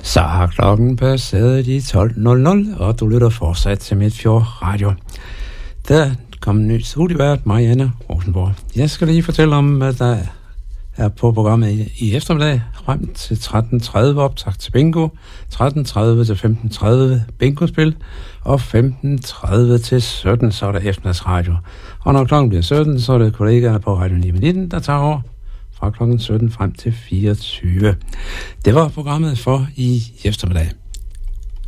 Så har klokken passeret de 12.00, og du lytter fortsat til Midtfjord Radio. Der kom en ny studievært, Marianne Rosenborg. Jeg skal lige fortælle om, hvad der er på programmet i eftermiddag, frem til 13.30 optakt til bingo, 13.30 til 15.30 bingospil, og 15.30 til 17, så er der eftermiddagsradio. Og når klokken bliver 17, så er det kollegaerne på Radio 9, der tager over fra klokken 17 frem til 24. Det var programmet for i eftermiddag.